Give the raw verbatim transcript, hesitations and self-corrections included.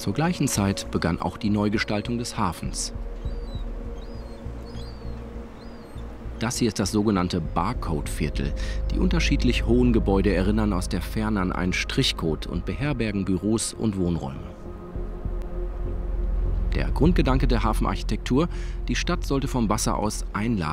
Zur gleichen Zeit begann auch die Neugestaltung des Hafens. Das hier ist das sogenannte Barcode-Viertel. Die unterschiedlich hohen Gebäude erinnern aus der Ferne an einen Strichcode und beherbergen Büros und Wohnräume. Der Grundgedanke der Hafenarchitektur: Die Stadt sollte vom Wasser aus einladen.